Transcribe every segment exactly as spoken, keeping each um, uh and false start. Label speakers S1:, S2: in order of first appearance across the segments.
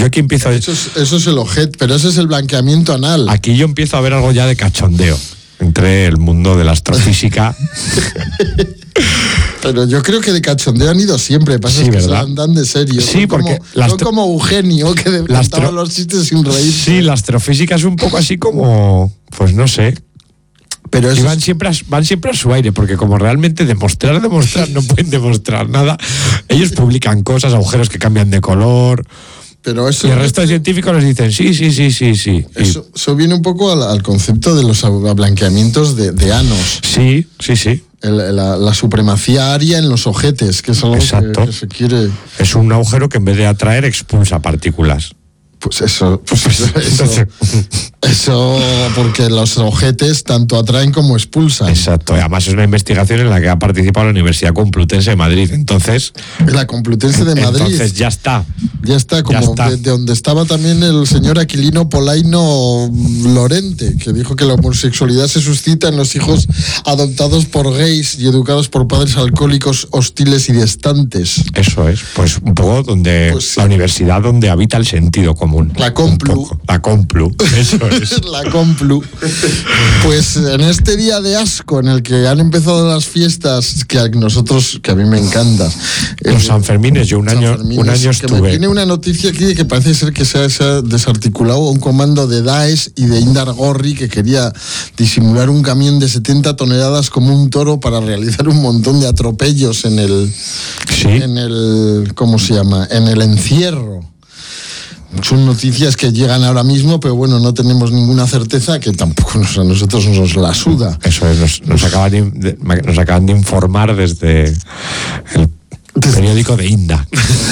S1: Yo aquí empiezo a...
S2: Eso es, eso es el ojete, pero ese es el blanqueamiento anal.
S1: Aquí yo empiezo a ver algo ya de cachondeo entre el mundo de la astrofísica.
S2: Pero yo creo que de cachondeo han ido siempre, pasa
S1: Sí,
S2: es que
S1: ¿verdad?
S2: se andan de serio.
S1: Sí,
S2: son
S1: porque
S2: como,
S1: la
S2: son
S1: astro-
S2: como Eugenio, que de-
S1: La
S2: contaba
S1: astro-
S2: los chistes sin reír.
S1: Sí, la astrofísica es un poco así como, pues no sé.
S2: Pero
S1: Y
S2: eso
S1: van
S2: es-
S1: siempre, a, van siempre a su aire, porque como realmente demostrar, demostrar, no pueden demostrar nada. Ellos publican cosas, agujeros que cambian de color,
S2: pero eso,
S1: y el resto de científicos les dicen sí, sí, sí, sí, sí. Y-
S2: eso, eso viene un poco al, al concepto de los blanqueamientos de, de anos.
S1: sí, sí, sí.
S2: El- la, la supremacía aria en los ojetes, que es algo que,
S1: Exacto.
S2: que se quiere.
S1: Es un agujero que en vez de atraer expulsa partículas.
S2: Pues eso, pues eso, eso,
S1: Entonces-
S2: eso, porque los ojetes tanto atraen como expulsan.
S1: Exacto. Y además es una investigación en la que ha participado la Universidad Complutense de Madrid. Entonces,
S2: La Complutense de Madrid.
S1: entonces ya está.
S2: Ya está, como
S1: Ya está.
S2: De, de donde estaba también el señor Aquilino Polaino Lorente, que dijo que la homosexualidad se suscita en los hijos adoptados por gays y educados por padres alcohólicos, hostiles y distantes.
S1: Eso es. Pues un poco donde
S2: Pues sí.
S1: la universidad donde habita el sentido común.
S2: La Complu.
S1: Un poco. La Complu. Eso es.
S2: La Complu. Pues en este día de asco en el que han empezado las fiestas, que a nosotros, que a mí me encanta.
S1: Los
S2: eh,
S1: Sanfermines, yo un año,
S2: Sanfermines,
S1: un año
S2: que me
S1: estuve.
S2: tiene una noticia aquí de que parece ser que se ha, se ha desarticulado un comando de Daesh y de Indar Gorri que quería disimular un camión de setenta toneladas como un toro para realizar un montón de atropellos en el,
S1: Sí.
S2: en el, ¿cómo se llama? En el encierro. Son noticias que llegan ahora mismo, pero bueno, no tenemos ninguna certeza, que tampoco nos, a nosotros nos la suda.
S1: Eso es, nos, nos, acaban de, nos acaban de informar desde el periódico de Inda.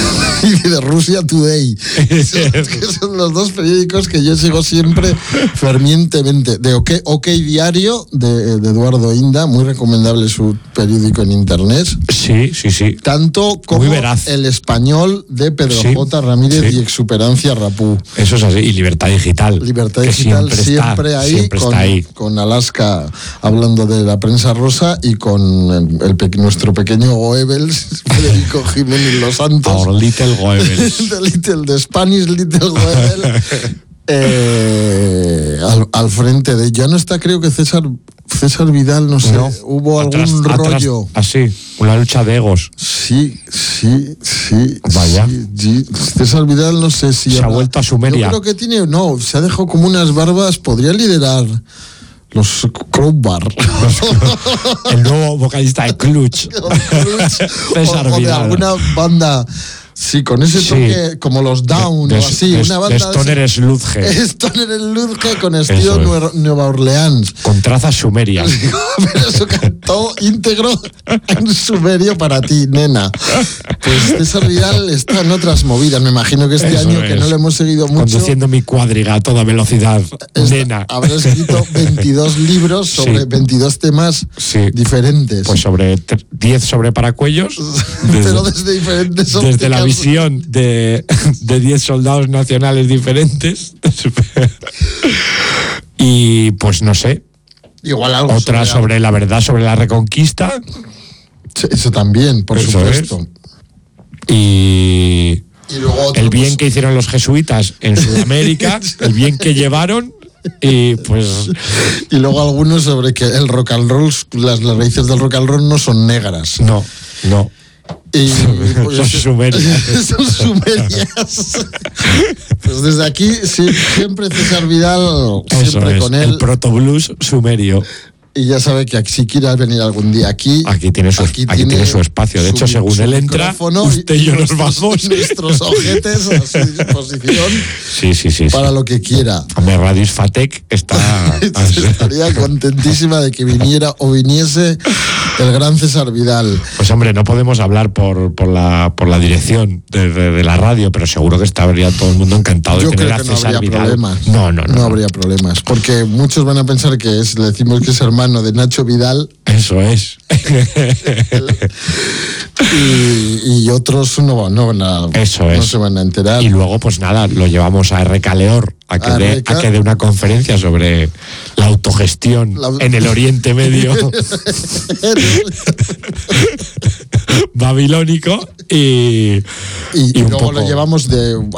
S2: Y de Rusia Today. Son, que son los dos periódicos que yo sigo siempre fervientemente. De OK, OK Diario, de, de Eduardo Inda, muy recomendable su periódico en internet.
S1: Sí, sí, sí.
S2: Tanto como
S1: Muy veraz.
S2: El Español de Pedro
S1: Sí,
S2: J. Ramírez
S1: sí.
S2: y Exuperancia Rapú.
S1: Eso es así. Y Libertad Digital.
S2: Libertad
S1: que
S2: Digital
S1: siempre,
S2: siempre,
S1: está,
S2: ahí,
S1: siempre
S2: con,
S1: está ahí.
S2: con Alaska hablando de la prensa rosa y con el, el pe- nuestro pequeño Goebbels, Federico Jiménez Los Santos.
S1: Our Little Goebbels.
S2: The Little, the Spanish Little Goebbels. eh, al, al frente de... Ya no está, creo que César César Vidal, no sé,
S1: No,
S2: hubo
S1: atrás-
S2: algún
S1: atrás-
S2: rollo.
S1: Así, una lucha de egos.
S2: Sí, sí, sí.
S1: Vaya.
S2: sí, sí. César Vidal, no sé si...
S1: Se ha
S2: habrá-
S1: vuelto a Sumeria.
S2: Yo creo que tiene... No, se ha dejado como unas barbas. Podría liderar los Crowbar.
S1: El nuevo vocalista de Clutch. César
S2: o, o de
S1: Vidal.
S2: alguna banda... Sí, con ese
S1: Sí.
S2: toque, como los Down
S1: De-
S2: o así.
S1: de-
S2: una
S1: de
S2: banda
S1: Stoner Sludge.
S2: Stoner el Ludge con estilo
S1: Eso es.
S2: Nueva, Nueva Orleans.
S1: Con trazas sumerias.
S2: Pero eso cantó íntegro en sumerio para ti, nena. Pues César Vidal está en otras movidas. Me imagino que este
S1: Eso
S2: año, que
S1: es.
S2: no le hemos seguido mucho,
S1: Conduciendo mi cuadriga a toda velocidad.
S2: está-
S1: Nena.
S2: habrá escrito veintidós libros sobre
S1: Sí.
S2: veintidós temas
S1: Sí.
S2: diferentes.
S1: Pues sobre tre- diez sobre paracuellos.
S2: Pero desde diferentes
S1: Desde la
S2: ópticas.
S1: visión de de diez soldados nacionales diferentes. Y pues no sé,
S2: Igual algo
S1: otra sobre la verdad sobre la reconquista.
S2: Sí, eso también, por
S1: Eso
S2: supuesto.
S1: Y
S2: Y luego otro,
S1: el bien
S2: pues,
S1: que hicieron los jesuitas en Sudamérica, el bien que llevaron. Y pues
S2: y luego algunos sobre que el rock and roll, las, las raíces del rock and roll no son negras.
S1: no, no.
S2: Y, pues,
S1: Son sumerias.
S2: Son sumerias. Pues desde aquí, sí, siempre César Vidal,
S1: Eso
S2: siempre
S1: es,
S2: con él.
S1: el protoblues sumerio.
S2: Y ya sabe que si quiera venir algún día aquí,
S1: Aquí tiene su, aquí tiene su espacio. De
S2: su-
S1: hecho, según
S2: su
S1: él entra,
S2: micrófono
S1: usted y yo nos
S2: nuestros-
S1: vamos.
S2: Nuestros ojetes a su disposición
S1: Sí, sí, sí. sí.
S2: para lo que quiera.
S1: Hombre, Radio Isfatec está.
S2: Estaría contentísima de que viniera o viniese el gran César Vidal.
S1: Pues hombre, no podemos hablar por, por, la, por la dirección de, de- de la radio, pero seguro que estaría todo el mundo encantado
S2: Yo
S1: de tener
S2: creo
S1: a
S2: que no
S1: César
S2: habría
S1: Vidal.
S2: problemas.
S1: No, no, no.
S2: No habría problemas. Porque muchos van a pensar que es, le decimos que es hermano de Nacho Vidal
S1: Eso es.
S2: y, y otros no, no, van a,
S1: Eso
S2: no
S1: es.
S2: se van a enterar.
S1: Y luego, pues nada, lo llevamos a R K Leor a que,
S2: A
S1: dé,
S2: R K.
S1: a que dé una conferencia sobre la autogestión
S2: La-
S1: en el Oriente Medio babilónico y,
S2: y,
S1: y un
S2: luego
S1: poco-
S2: lo llevamos de